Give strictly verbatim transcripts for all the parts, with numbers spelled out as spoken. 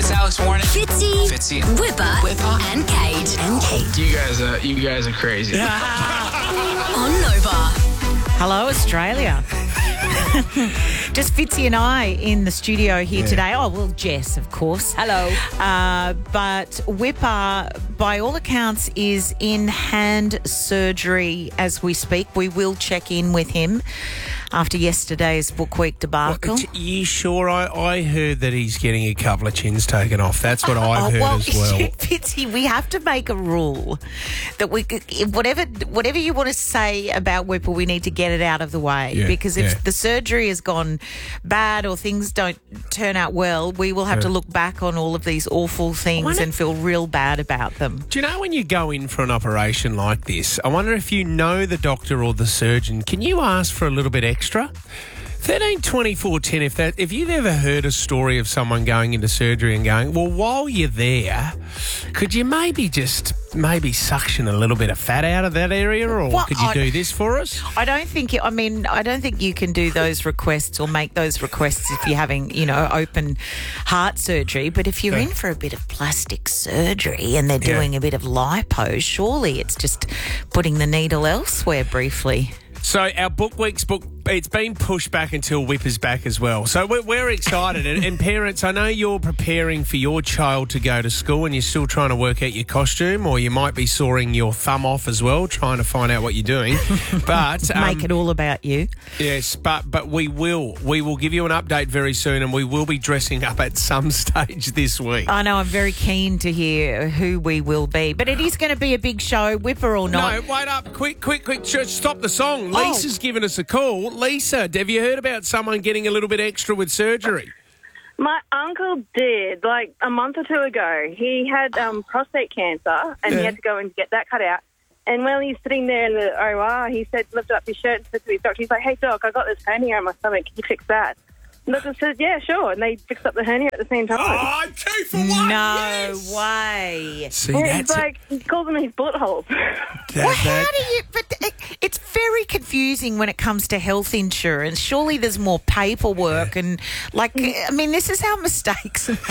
It's Alex Warren. Fitzy, Fitzy. Whipper, Whipper. and Kate. And Kate. You guys are you guys are crazy. On Nova. Hello, Australia. Just Fitzy and I in the studio here today. Oh, well, Jess, of course. Hello. Uh, but Whipper, by all accounts, is in hand surgery as we speak. We will check in with him after yesterday's Book Week debacle. Well, you sure? I, I heard that he's getting a couple of chins taken off. That's what I've Oh, heard well, as well. Fitzy, we have to make a rule that we whatever whatever you want to say about Whipper, we need to get it out of the way. Yeah, because if yeah. the surgery has gone bad or things don't turn out well, we will have Yeah. to look back on all of these awful things wonder- and feel real bad about them. Do you know when you go in for an operation like this, I wonder if you know the doctor or the surgeon, can you ask for a little bit extra? thirteen twenty-four ten, if that if you've ever heard a story of someone going into surgery and going, well, while you're there, could you maybe just maybe suction a little bit of fat out of that area, or Well, could you I- do this for us? I don't think you, I mean, I don't think you can do those requests or make those requests if you're having, you know, open heart surgery. But if you're Yeah. in for a bit of plastic surgery and they're Yeah. doing a bit of lipo, surely it's just putting the needle elsewhere briefly. So our book week's book, it's been pushed back until Whipper's back as well. So we're, we're excited. and, and parents, I know you're preparing for your child to go to school and you're still trying to work out your costume, or you might be sawing your thumb off as well, trying to find out what you're doing. But um, Make it all about you. yes, but but we will. We will give you an update very soon, and we will be dressing up at some stage this week. I know, I'm very keen to hear who we will be. But it is going to be a big show, Whipper or not. No, wait up. Quick, quick, quick. Sh- Stop the song. Oh. Lisa's given us a call. Lisa, have you heard about someone getting a little bit extra with surgery? My uncle did, like a month or two ago. He had um, prostate cancer, and Yeah. he had to go and get that cut out. And while he's sitting there in the O R, he said, lifted up his shirt and said to his doctor, he's like, hey, doc, I got this hernia in my stomach. Can you fix that? And the doctor said, yeah, sure. And they fixed up the hernia at the same time. Oh, two for one. No yes. way. See, And that's it's like, he calls them his bullet holes. that, Well, how that- do you... But it- it's very confusing when it comes to health insurance. Surely there's more paperwork and, like, I mean, this is how mistakes are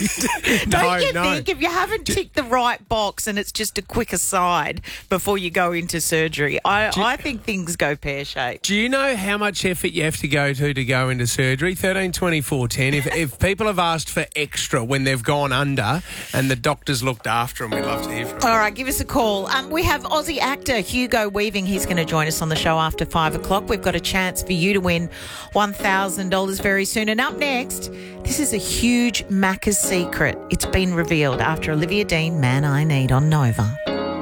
made. Don't No, you no. think if you haven't ticked the right box and it's just a quick aside before you go into surgery, I, I think things go pear-shaped. Do you know how much effort you have to go to to go into surgery? thirteen twenty-four ten. If, if people have asked for extra when they've gone under and the doctor's looked after them, we'd love to hear from them. All right, give us a call. Um, we have Aussie actor Hugo Weaving. He's going to join us on the show after five o'clock. We've got a chance for you to win one thousand dollars very soon. And up next, this is a huge Macca's secret. It's been revealed after Olivia Dean, Man I Need on Nova.